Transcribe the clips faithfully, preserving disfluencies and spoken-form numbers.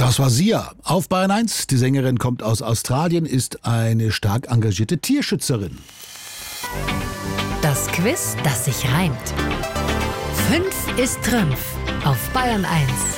Das war Sia auf Bayern eins. Die Sängerin kommt aus Australien, ist eine stark engagierte Tierschützerin. Das Quiz, das sich reimt. Fünf ist Trümpf auf Bayern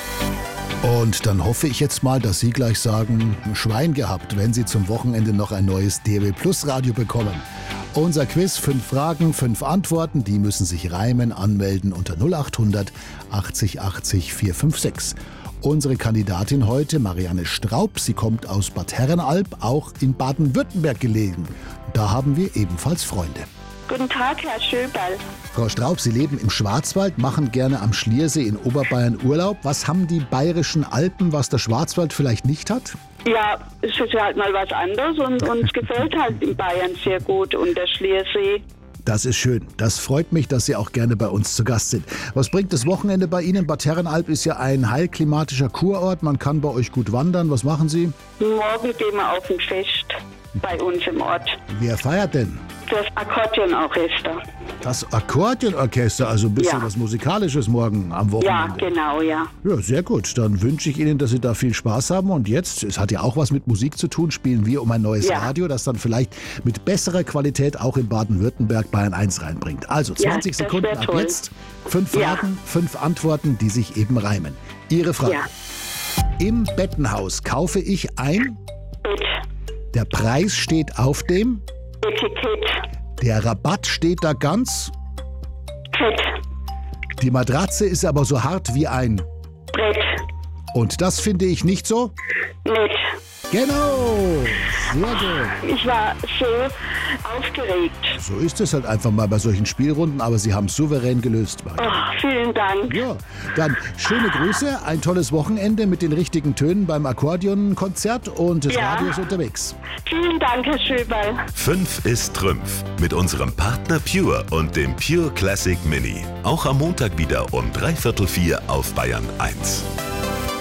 eins. Und dann hoffe ich jetzt mal, dass Sie gleich sagen, Schwein gehabt, wenn Sie zum Wochenende noch ein neues D A B Plus Radio bekommen. Unser Quiz, fünf Fragen, fünf Antworten, die müssen sich reimen, anmelden unter null acht hundert achtzig achtzig vier fünf sechs. Unsere Kandidatin heute, Marianne Straub, sie kommt aus Bad Herrenalb, auch in Baden-Württemberg gelegen. Da haben wir ebenfalls Freunde. Guten Tag, Herr Schöberl. Frau Straub, Sie leben im Schwarzwald, machen gerne am Schliersee in Oberbayern Urlaub. Was haben die bayerischen Alpen, was der Schwarzwald vielleicht nicht hat? Ja, es ist halt mal was anderes und uns gefällt halt in Bayern sehr gut und der Schliersee. Das ist schön. Das freut mich, dass Sie auch gerne bei uns zu Gast sind. Was bringt das Wochenende bei Ihnen? Bad Herrenalb ist ja ein heilklimatischer Kurort. Man kann bei euch gut wandern. Was machen Sie? Morgen gehen wir auf ein Fest bei uns im Ort. Wer feiert denn? Das Akkordeonorchester. Das Akkordeonorchester, also ein bisschen Ja. was Musikalisches morgen am Wochenende. Ja, genau, ja. Ja, sehr gut. Dann wünsche ich Ihnen, dass Sie da viel Spaß haben. Und jetzt, es hat ja auch was mit Musik zu tun, spielen wir um ein neues Ja. Radio, das dann vielleicht mit besserer Qualität auch in Baden-Württemberg Bayern eins reinbringt. Also zwanzig Ja, das Sekunden wär ab toll. jetzt. Fünf Ja. Fragen, fünf Antworten, die sich eben reimen. Ihre Frage. Ja. Im Bettenhaus kaufe ich ein. Bett, Der Preis steht auf dem. Etikett, Der Rabatt steht da ganz. Fett, Die Matratze ist aber so hart wie ein. Brett, Und das finde ich nicht so. nett. Genau. Sehr gut. Ich war so aufgeregt. So ist es halt einfach mal bei solchen Spielrunden, aber Sie haben es souverän gelöst, Maria. Oh, vielen Dank. Ja, dann schöne Grüße, ein tolles Wochenende mit den richtigen Tönen beim Akkordeonkonzert und das Ja. Radio ist unterwegs. Vielen Dank, Herr Schöberl. Fünf ist Trümpf mit unserem Partner Pure und dem Pure Classic Mini. Auch am Montag wieder um dreiviertel vier auf Bayern eins.